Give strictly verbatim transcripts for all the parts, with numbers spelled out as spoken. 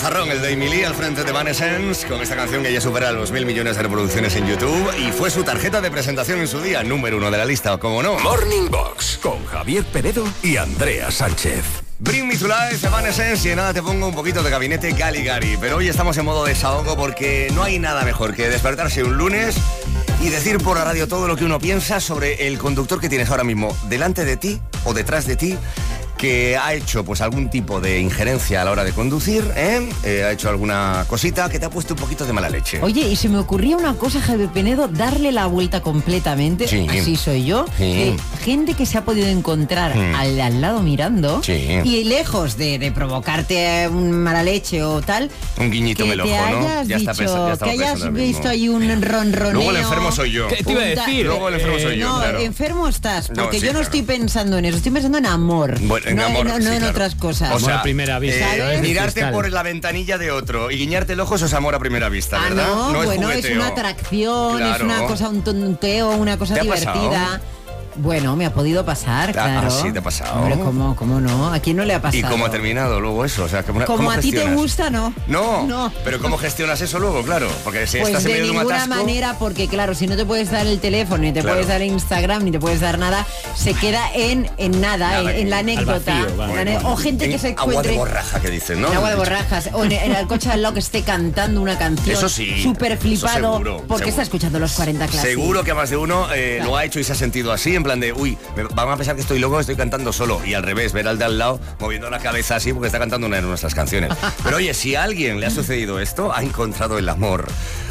Vozarrón, el de Emily al frente de Evanescence, con esta canción que ya supera los mil millones de reproducciones en YouTube y fue su tarjeta de presentación en su día, número uno de la lista, ¿cómo no? Morning Box con Javier Penedo y Andrea Sánchez. Bring Me to Life, Evanescence, y nada, te pongo un poquito de Gabinete Caligari. Pero hoy estamos en modo desahogo porque no hay nada mejor que despertarse un lunes y decir por la radio todo lo que uno piensa sobre el conductor que tienes ahora mismo delante de ti o detrás de ti, que ha hecho pues algún tipo de injerencia a la hora de conducir, ¿eh? Eh, ha hecho alguna cosita que te ha puesto un poquito de mala leche. Oye, y se me ocurría una cosa, Javier Penedo, darle la vuelta completamente, sí. Así soy yo, sí. eh, gente que se ha podido encontrar mm. al, al lado mirando, sí. y lejos de, de provocarte un mala leche o tal, un guiñito en el ojo, ¿no? Ya está dicho, pesa, ya que hayas visto ahí un ronroneo. Luego el enfermo soy yo. ¿Qué te iba a decir? Luego el enfermo soy yo, No, claro. enfermo estás, porque no, sí, yo no claro. estoy pensando en eso, estoy pensando en amor. Bueno, en no, amor, no, no sí, en claro. otras cosas. O sea, amor a primera vista. Eh, ¿no? mirarte cristal. por la ventanilla de otro y guiñarte el ojo, eso es amor a primera vista, Ah, ¿verdad? no, no bueno, es, es una atracción, claro. es una cosa, un tonteo, una cosa ¿Te ha divertida. pasado? Bueno, me ha podido pasar, claro. Ah, sí, te ha pasado. Hombre, ¿cómo, cómo no? ¿A quién no le ha pasado? ¿Y cómo ha terminado luego eso? O sea, ¿cómo, Como ¿cómo a ti te gestionas? gusta, no. No, No. Pero ¿cómo gestionas eso luego? Claro, porque si Pues estás en de medio de un ninguna atasco... manera, porque claro, si no te puedes dar el teléfono, ni te Claro. puedes dar Instagram, ni te puedes dar nada, se queda en, en nada, Nada, en, en la al anécdota. vacío, vale. La ane- o gente que En se agua encuentre... de borraja, que dicen, ¿no? En agua de borrajas, o en, en el coche al lado que esté cantando una canción. Eso sí, súper flipado, eso seguro, porque seguro. está escuchando los cuarenta Classic. Seguro que más de uno eh, Claro. lo ha hecho y se ha sentido así, en plan de, uy, me van a pensar que estoy loco, estoy cantando solo. Y al revés, ver al de al lado moviendo la cabeza así porque está cantando una de nuestras canciones. Pero oye, si a alguien le ha sucedido esto, ha encontrado el amor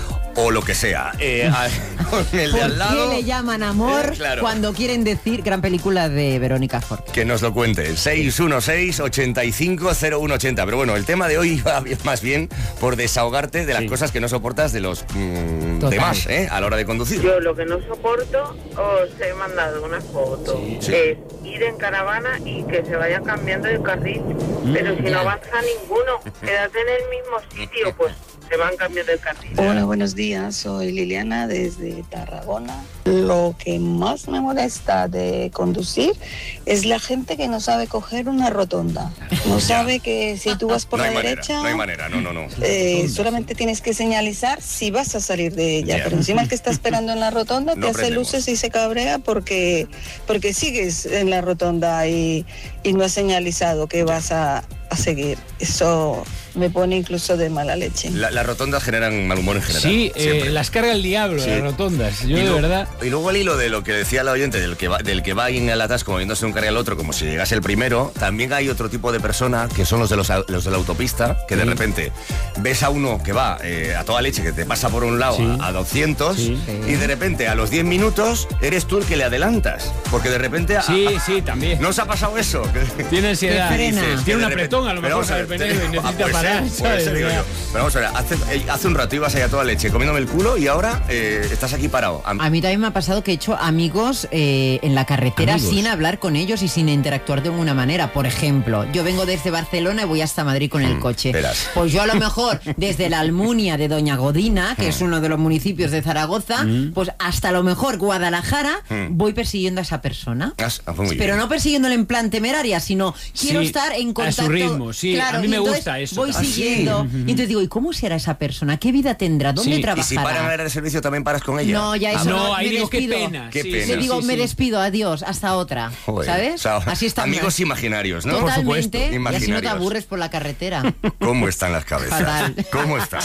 o lo que sea, eh, a, con el de al lado... ¿Por qué le llaman amor Eh, claro. cuando quieren decir gran película de Verónica Forqué? Que nos lo cuente, seis uno seis, ocho cinco, cero uno ocho cero. Pero bueno, el tema de hoy va más bien por desahogarte de las Sí. cosas que no soportas de los mmm, Total. demás, ¿eh? A la hora de conducir. Yo lo que no soporto, os he mandado una foto, Sí. es ir en caravana y que se vayan cambiando de carril, pero si ya. no avanza ninguno, quédate en el mismo sitio, pues se van cambiando de carril. Hola, buenos días. Soy Liliana desde Tarragona. Lo que más me molesta de conducir es la gente que no sabe coger una rotonda. No sabe que si tú vas por no la hay manera, derecha, no hay manera, no, no, no. eh, solamente tienes que señalizar si vas a salir de ella. Ya. Pero encima el que está esperando en la rotonda No te hace aprendemos. luces y se cabrea porque, porque sigues en la rotonda y, y no has señalizado que vas a, a seguir. Eso me pone incluso de mala leche. La- las rotondas generan mal humor en general. Sí, eh, siempre. las carga el diablo, Sí. las rotondas. Yo y de luego, verdad... Y luego el hilo de lo que decía la oyente, del que va, del que va ahí en el atasco moviéndose de un carril al otro como si llegase el primero, también hay otro tipo de persona que son los de los, au- los de la autopista, que de Sí. repente ves a uno que va eh, a toda leche, que te pasa por un lado Sí. a, a doscientos, Sí. y de repente a los diez minutos eres tú el que le adelantas. Porque de repente... a- Sí, a- sí, también. ¿No os ha pasado eso? Tiene ansiedad. Que frena. Dices, que Tiene un de repente- apretón a lo Pero mejor, vamos a ver, Javier Penedo, y te- necesita ah, puede parar, ser, puede ¿sabes? ser, digo yo. Pero vamos a ver, hace, eh, hace un rato ibas ahí a toda leche comiéndome el culo y ahora eh, estás aquí parado. A- A mí también me ha pasado que he hecho amigos eh, en la carretera Amigos. sin hablar con ellos y sin interactuar de ninguna manera. Por ejemplo, yo vengo desde Barcelona y voy hasta Madrid con el coche. verás. Pues yo a lo mejor desde la Almunia de Doña Godina, que es uno de los municipios de Zaragoza, pues hasta a lo mejor Guadalajara, Mm. voy persiguiendo a esa persona. Ah, ah, muy bien. Pero no persiguiéndole en plan temeraria, sino quiero Sí, estar en a su contacto. ritmo, sí, a mí y me entonces gusta eso Voy también. siguiendo. Y entonces digo, ¿y cómo será esa persona? ¿Qué vida tendrá? ¿Dónde Sí, y si trabajará? Y si paran a la de servicio también paras con ella. No, ya Ah, eso no, no, ahí me digo, qué despido. pena. Qué sí, pena. Le sí, digo, sí, me sí. despido, adiós, hasta otra. Joder, ¿Sabes? o sea, Así está. amigos imaginarios, ¿no? Totalmente. Por supuesto. Y así no te Imaginarios. aburres por la carretera. ¿Cómo están las cabezas? Fatal. ¿Cómo están?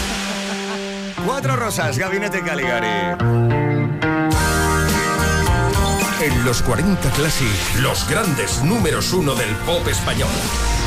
Cuatro rosas, Gabinete Caligari. En los cuarenta Classic, los grandes números uno del pop español.